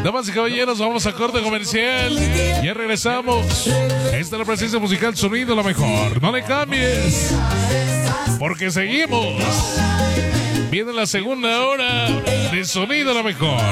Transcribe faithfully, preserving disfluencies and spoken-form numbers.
Damas y caballeros, vamos a corte comercial. Ya regresamos. Esta es la presencia musical Sonido la Mejor. No le cambies, porque seguimos. Viene la segunda hora de Sonido la Mejor.